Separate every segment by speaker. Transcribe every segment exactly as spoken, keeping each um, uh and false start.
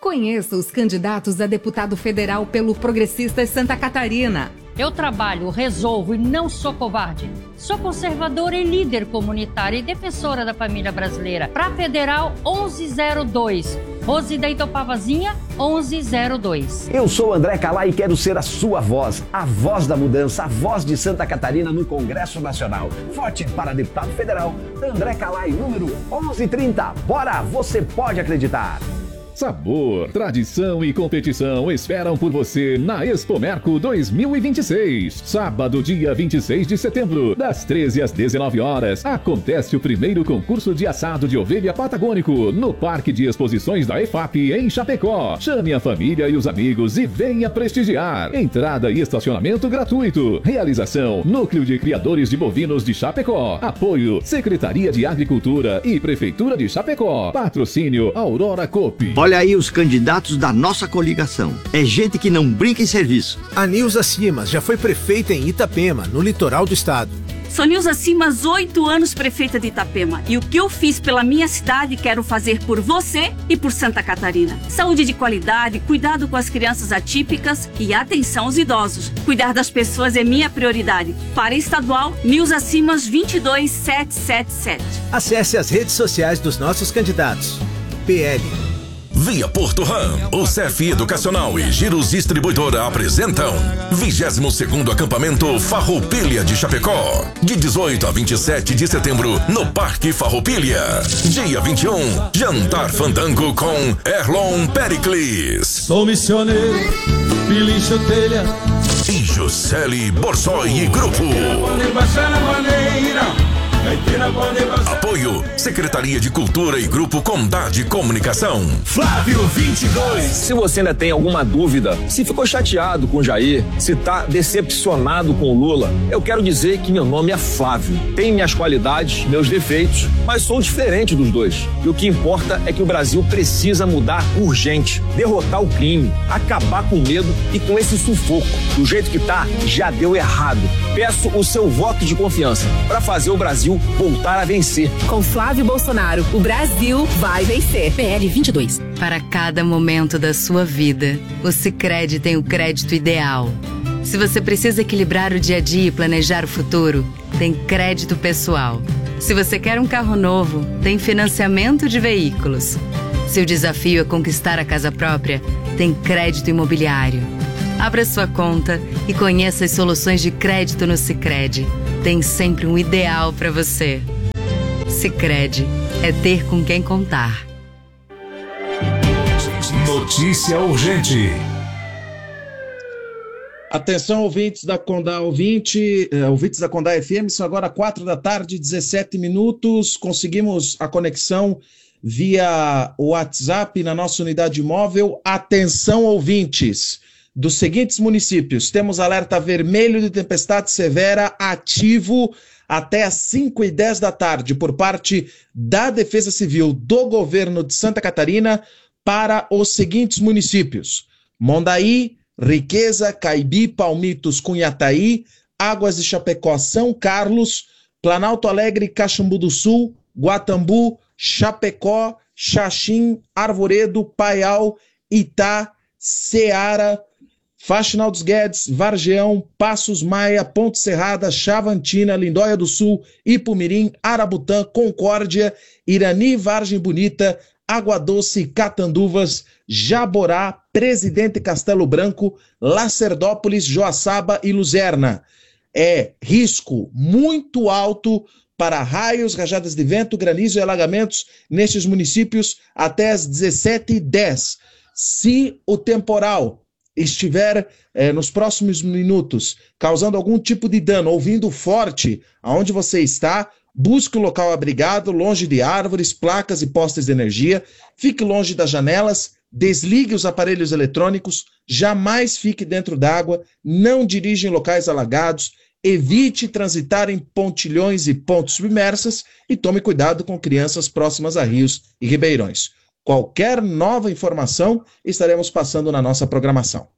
Speaker 1: Conheça os candidatos a deputado federal pelo Progressistas Santa Catarina.
Speaker 2: Eu trabalho, resolvo e não sou covarde. Sou conservadora e líder comunitária e defensora da família brasileira. Para Federal onze zero dois. Rose da Itopavazinha onze zero dois.
Speaker 3: Eu sou André Calai e quero ser a sua voz, a voz da mudança, a voz de Santa Catarina no Congresso Nacional. Vote para deputado federal André Calai, número onze trinta. Bora, você pode acreditar.
Speaker 4: Sabor, tradição e competição esperam por você na Expomerco dois mil e vinte e seis. Sábado, dia vinte e seis de setembro, das treze às dezenove horas, acontece o primeiro concurso de assado de ovelha patagônico no Parque de Exposições da E F A P em Chapecó. Chame a família e os amigos e venha prestigiar. Entrada e estacionamento gratuito. Realização: Núcleo de Criadores de Bovinos de Chapecó. Apoio: Secretaria de Agricultura e Prefeitura de Chapecó. Patrocínio: Aurora Coop.
Speaker 5: Olha aí os candidatos da nossa coligação. É gente que não brinca em serviço.
Speaker 6: A Nilza Simas já foi prefeita em Itapema, no litoral do estado.
Speaker 7: Sou Nilza Simas, oito anos prefeita de Itapema. E o que eu fiz pela minha cidade, quero fazer por você e por Santa Catarina. Saúde de qualidade, cuidado com as crianças atípicas e atenção aos idosos. Cuidar das pessoas é minha prioridade. Para estadual, Nilza Simas vinte e dois mil setecentos e setenta e sete.
Speaker 6: Acesse as redes sociais dos nossos candidatos. P L.
Speaker 8: Via Porto Ram, o C F Educacional e Giros Distribuidora apresentam vigésimo segundo Acampamento Farroupilha de Chapecó, de dezoito a vinte e sete de setembro, no Parque Farroupilha. Dia vinte e um, Jantar Fandango com Erlon Pericles.
Speaker 9: Sou missioneiro, Pilincho Telha
Speaker 8: e Juscelie Borsoi e Grupo. Apoio: Secretaria de Cultura e Grupo Condade Comunicação.
Speaker 10: Flávio vinte e dois. Se você ainda tem alguma dúvida, se ficou chateado com o Jair, se tá decepcionado com o Lula, eu quero dizer que meu nome é Flávio. Tenho minhas qualidades, meus defeitos, mas sou diferente dos dois. E o que importa é que o Brasil precisa mudar urgente, derrotar o crime, acabar com o medo e com esse sufoco. Do jeito que tá, já deu errado. Peço o seu voto de confiança para fazer o Brasil voltar a vencer.
Speaker 11: Com Flávio Bolsonaro, o Brasil vai vencer.
Speaker 12: P L vinte e dois. Para cada momento da sua vida, o Sicredi tem o crédito ideal. Se você precisa equilibrar o dia a dia e planejar o futuro, tem crédito pessoal. Se você quer um carro novo, tem financiamento de veículos. Se o desafio é conquistar a casa própria, tem crédito imobiliário. Abra sua conta e conheça as soluções de crédito no Sicredi. Tem sempre um ideal para você. Sicredi é ter com quem contar.
Speaker 13: Notícia urgente.
Speaker 14: Atenção, ouvintes da Condá, ouvinte, uh, ouvintes da Condá F M, são agora quatro da tarde, dezessete minutos. Conseguimos a conexão via WhatsApp na nossa unidade móvel. Atenção, ouvintes dos seguintes municípios: temos alerta vermelho de tempestade severa ativo até às cinco e dez da tarde por parte da Defesa Civil do governo de Santa Catarina para os seguintes municípios: Mondaí, Riqueza, Caibi, Palmitos, Cunhataí, Águas de Chapecó, São Carlos, Planalto Alegre, Caxambu do Sul, Guatambu, Chapecó, Xaxim, Arvoredo, Paial, Itá, Ceará, Faxinal dos Guedes, Vargeão, Passos Maia, Ponte Serrada, Chavantina, Lindóia do Sul, Ipumirim, Arabutã, Concórdia, Irani, Vargem Bonita, Água Doce, Catanduvas, Jaborá, Presidente Castelo Branco, Lacerdópolis, Joaçaba e Luzerna. É risco muito alto para raios, rajadas de vento, granizo e alagamentos nestes municípios até às dezessete e dez. Se o temporal estiver eh, nos próximos minutos causando algum tipo de dano ou vindo forte aonde você está, busque um local abrigado, longe de árvores, placas e postes de energia, fique longe das janelas, desligue os aparelhos eletrônicos, jamais fique dentro d'água, não dirija em locais alagados, evite transitar em pontilhões e pontes submersas e tome cuidado com crianças próximas a rios e ribeirões. Qualquer nova informação estaremos passando na nossa programação.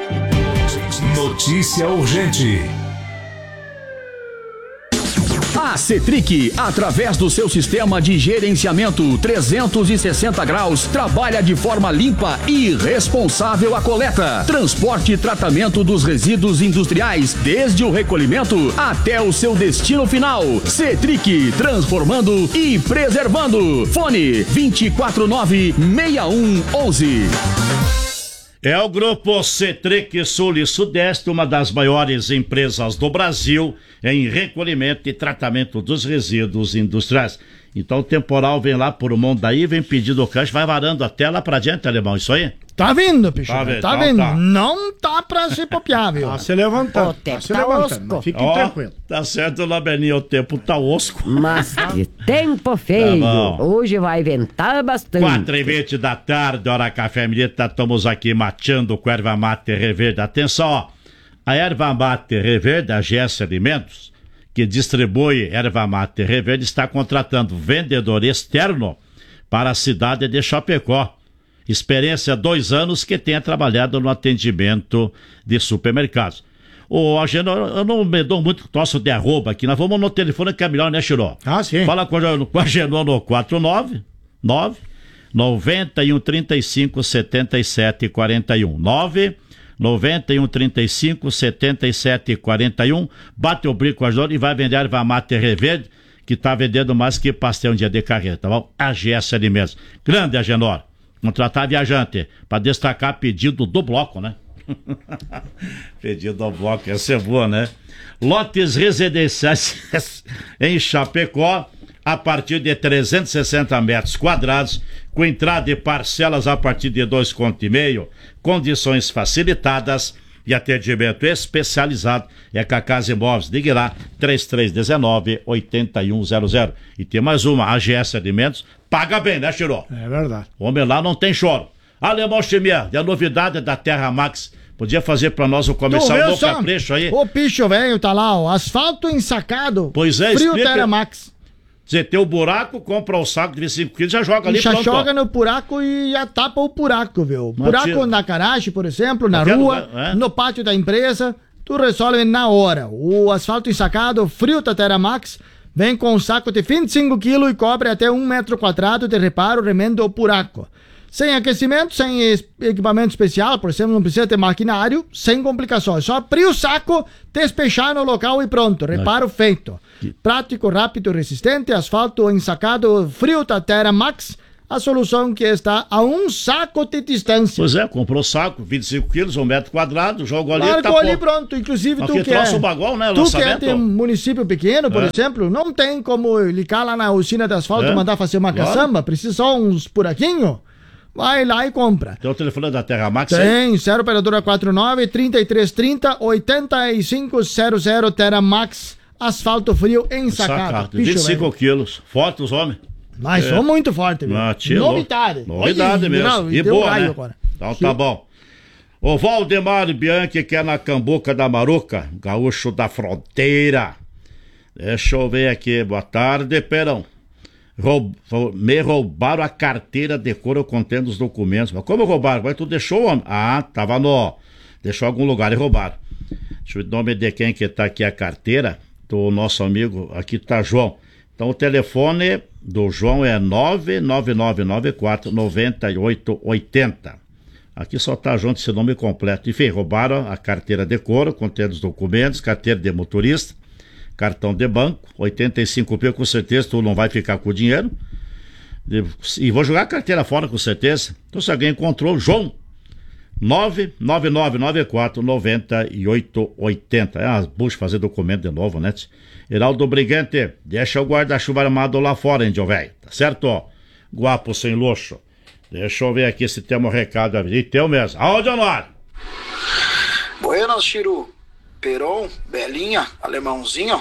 Speaker 13: Notícia urgente.
Speaker 15: A Cetric, através do seu sistema de gerenciamento trezentos e sessenta graus, trabalha de forma limpa e responsável a coleta, transporte e tratamento dos resíduos industriais, desde o recolhimento até o seu destino final. Cetric, transformando e preservando. Fone vinte e quatro nove, seis um onze.
Speaker 16: É o Grupo Cetric Sul e Sudeste, uma das maiores empresas do Brasil em recolhimento e tratamento dos resíduos industriais. Então o temporal vem lá por Mondaí, vem pedindo o cancho, vai varando até lá pra diante, Alemão, isso aí?
Speaker 17: Tá vindo, bicho. Tá,
Speaker 16: vendo,
Speaker 17: tá
Speaker 16: então
Speaker 17: vindo.
Speaker 16: tá.
Speaker 17: Não tá pra se copiar, viu?
Speaker 18: Tá se levantando.
Speaker 17: O tempo
Speaker 18: tá se
Speaker 17: tá
Speaker 18: levantando.
Speaker 17: osco.
Speaker 18: Fiquem
Speaker 16: Ó,
Speaker 18: tranquilos.
Speaker 16: tá certo, Labelinho, o tempo tá osco.
Speaker 19: Mas que tempo feio.
Speaker 16: Tá
Speaker 19: Hoje vai ventar bastante.
Speaker 16: quatro e vinte da tarde, hora Café Milita, estamos aqui mateando com erva mate reverde. Atenção, ó, a erva mate reverde, a G S Alimentos, que distribui erva mate reverde, está contratando vendedor externo para a cidade de Chapecó. Experiência dois anos que tenha trabalhado no atendimento de supermercados. Ô, Agenor, eu não me dou muito troço de arroba aqui, nós vamos no telefone que é melhor, né, Chiró?
Speaker 18: Ah, sim.
Speaker 16: Fala com a Agenor no quatro nove nove noventa e um trinta e cinco setenta e sete quarenta e um. nove noventa e um trinta e cinco setenta e sete quarenta e um. Bate o brinco com a Agenor e vai vender erva mate reverde, que tá vendendo mais que pastel um dia de carreira, tá bom? A G S Alimentos. Grande, Agenor. Contratar viajante, para destacar pedido do bloco, né? Pedido do bloco, essa é boa, né? Lotes residenciais em Chapecó, a partir de trezentos e sessenta metros quadrados, com entrada e parcelas a partir de dois contos e meio, condições facilitadas e atendimento especializado. É com a Casa Imóveis. Ligue lá, três três um nove, oito um zero zero. E tem mais uma, a G S Alimentos, paga bem, né, Chiró?
Speaker 18: É verdade.
Speaker 16: Homem lá não tem choro. Alemão Chimier, e a novidade da Terra Max, podia fazer pra nós o comercial do capricho aí?
Speaker 17: O bicho velho tá lá, ó, asfalto ensacado.
Speaker 16: Pois é,
Speaker 17: Frio
Speaker 16: explica.
Speaker 17: Terra Max.
Speaker 16: Você tem o buraco, compra o saco de vinte e cinco quilos, já joga ali,
Speaker 17: já
Speaker 16: pronto.
Speaker 17: joga no buraco e já tapa o buraco, viu?
Speaker 16: Mas
Speaker 17: Buraco
Speaker 16: tira.
Speaker 17: na garagem, por exemplo, na
Speaker 16: Qualquer
Speaker 17: rua,
Speaker 16: lugar, é?
Speaker 17: no pátio da empresa, tu resolve na hora. O asfalto ensacado, frio da Terra Max, vem com um saco de vinte e cinco quilos e cobre até um metro quadrado de reparo, remendo o buraco. Sem aquecimento, sem es- equipamento especial, por exemplo, não precisa ter maquinário, sem complicações. Só abrir o saco, despechar no local e pronto. Reparo feito. Prático, rápido e resistente, asfalto ensacado, frio da Terra Max, a solução que está a um saco de distância.
Speaker 16: Pois é, comprou saco, vinte e cinco quilos, um metro quadrado, jogou ali,
Speaker 17: Largou
Speaker 16: tapou.
Speaker 17: ali, pronto. Inclusive,
Speaker 16: Mas
Speaker 17: tu
Speaker 16: que
Speaker 17: que
Speaker 16: troço
Speaker 17: é,
Speaker 16: bagol, né,
Speaker 17: tu que é
Speaker 16: lançamento?
Speaker 17: de um município pequeno, por
Speaker 16: É.
Speaker 17: exemplo, não tem como ligar lá na usina de asfalto e
Speaker 16: É.
Speaker 17: mandar fazer uma
Speaker 16: Claro.
Speaker 17: caçamba, precisa só uns buraquinhos, vai lá e compra.
Speaker 16: Tem o telefone da Terra Max aí?
Speaker 17: Tem, zero operadora quatro nove, trinta e três trinta, oitenta e cinco zero zero, Terra Max, asfalto frio ensacado.
Speaker 16: Sacado,
Speaker 17: Bicho,
Speaker 16: vinte e cinco
Speaker 17: velho.
Speaker 16: quilos, forte os homens.
Speaker 17: Mas
Speaker 16: É.
Speaker 17: são muito fortes, viu?
Speaker 16: Ah, tio,
Speaker 17: Novidade.
Speaker 16: Novidade
Speaker 17: Olha,
Speaker 16: mesmo.
Speaker 17: não,
Speaker 16: E
Speaker 17: deu
Speaker 16: boa,
Speaker 17: raio
Speaker 16: né?
Speaker 17: agora.
Speaker 16: Então tá bom. O Valdemar Bianchi, que é na Cambuca da Maruca, gaúcho da fronteira. Deixa eu ver aqui. Boa tarde, Perão. Roub... Me roubaram a carteira de couro contendo os documentos. Mas como roubaram? Mas tu deixou, homem? Ah, tava no... Deixou em algum lugar e roubaram. Deixa eu ver o nome de quem que tá aqui a carteira. Do nosso amigo, aqui tá João. Então o telefone do João é nove nove nove nove quatro nove oito oito zero. Aqui só tá junto esse nome completo. Enfim, roubaram a carteira de couro, contendo os documentos, carteira de motorista, cartão de banco, oitenta e cinco mil, com certeza tu não vai ficar com o dinheiro. E vou jogar a carteira fora, com certeza. Então se alguém encontrou, João, nove nove nove nove quatro nove oito oito zero. É umas buchas fazer documento de novo, né? Heraldo Brigante, deixa o guarda-chuva armado lá fora, índio velho. Tá certo, ó? Guapo sem luxo. Deixa eu ver aqui se temos um recado. E teu mesmo. Aonde, Honório?
Speaker 20: Buenas, Chiru. Peron, Belinha, alemãozinho.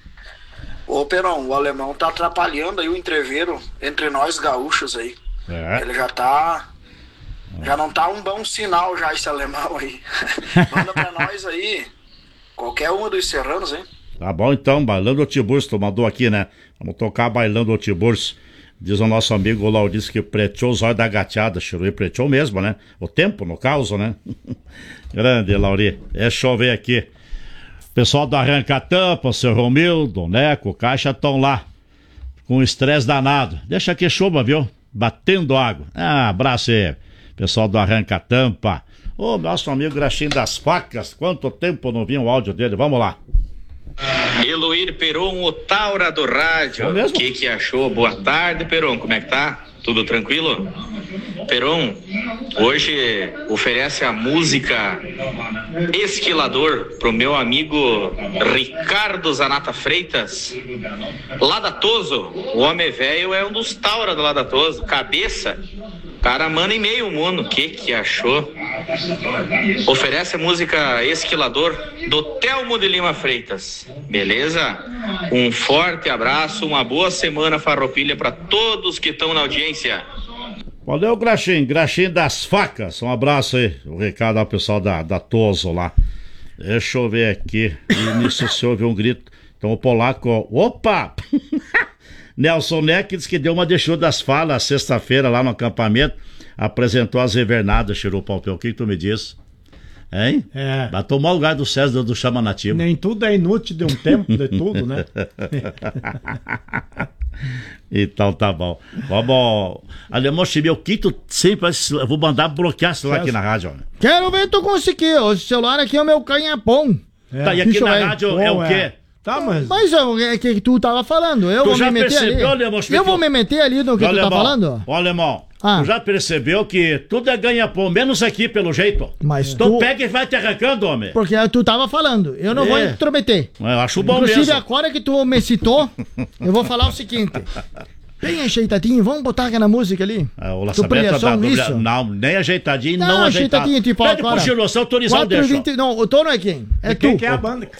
Speaker 20: Ô, Peron, o alemão tá atrapalhando aí o entreveiro entre nós gaúchos aí.
Speaker 16: É.
Speaker 20: Ele já tá... Já não tá um bom sinal já esse alemão aí. Manda pra nós aí qualquer uma dos serranos, hein?
Speaker 16: Tá bom então, Bailando o Tiburcio, tu mandou aqui, né? Vamos tocar Bailando o Tiburcio. Diz o nosso amigo Laudício que preteou os olhos da gateada, Chiru, e preteou mesmo, né? O tempo, no caso, né? Grande, Lauri. Deixa eu ver aqui. Pessoal do Arranca-Tampa, o seu Romildo, o Neco, o Caixa estão lá. Com estresse danado. Deixa que chuva, viu? Batendo água. Ah, abraço aí. Pessoal do Arranca-Tampa. Ô, nosso amigo Graxinho das Facas. Quanto tempo não vinha o áudio dele? Vamos lá.
Speaker 18: Eloir Peron, o Taura do rádio. O que que achou? Boa tarde, Peron. Como é que tá? Tudo tranquilo? Peron, hoje oferece a música Esquilador pro meu amigo Ricardo Zanata Freitas. Ladatoso, o homem velho é um dos Taura do Ladatoso. Cabeça, cara manda em meio mundo. Que que achou? Oferece a música Esquilador do Telmo de Lima Freitas. Beleza? Um forte abraço, uma boa semana farroupilha para todos que estão na audiência.
Speaker 16: Valeu, Graxinho, Graxinho das Facas. Um abraço aí, o recado ao pessoal da, da Toso lá. Deixa eu ver aqui. E nisso se ouve um grito. Então o polaco, opa! Nelson Neck disse que deu uma deixou das falas sexta-feira lá no acampamento. Apresentou as revernadas, Chiru Palpeu. O que, que tu me diz? Hein?
Speaker 2: É.
Speaker 16: Vai tomar o lugar do César do Chama Nativo.
Speaker 2: Nem tudo é inútil de um tempo, de tudo, né?
Speaker 16: Então tá bom. Vamos. Alemão Chimia, o que tu sempre. Eu vou mandar bloquear o celular aqui na rádio. Ó.
Speaker 17: Quero ver tu conseguir. O celular aqui é o meu canha-pão.
Speaker 16: É. Tá, e aqui na rádio é o quê?
Speaker 2: Tá, mas.
Speaker 17: Mas é que tu tava falando. Eu
Speaker 16: tu
Speaker 17: vou
Speaker 16: já
Speaker 17: me meter
Speaker 16: percebeu,
Speaker 17: ali.
Speaker 16: Alemão,
Speaker 17: eu vou me meter ali no que
Speaker 16: Ô,
Speaker 17: tu
Speaker 16: alemão,
Speaker 17: tá falando?
Speaker 16: Ô, alemão,
Speaker 17: ah.
Speaker 16: tu já percebeu que tudo é ganha-pão, menos aqui, pelo jeito?
Speaker 17: Mas
Speaker 16: então
Speaker 17: tu...
Speaker 16: pega e vai te arrancando, homem.
Speaker 17: Porque tu tava falando. Eu não
Speaker 16: é.
Speaker 17: vou intrometer.
Speaker 16: Eu acho bom
Speaker 17: Inclusive,
Speaker 16: mesmo.
Speaker 17: Inclusive, agora que tu me citou, eu vou falar o seguinte. Bem ajeitadinho, vamos botar aquela música ali.
Speaker 16: É, o lançamento da
Speaker 17: isso?
Speaker 16: Não, nem ajeitadinho,
Speaker 17: não,
Speaker 16: não
Speaker 17: ajeitadinho.
Speaker 16: Ajeitadinho, tipo
Speaker 17: Pede
Speaker 16: agora. Pro Giroção autorizar o deixo.
Speaker 17: Não, o Tono é quem? É
Speaker 2: quem
Speaker 17: tu.
Speaker 2: que é a banda?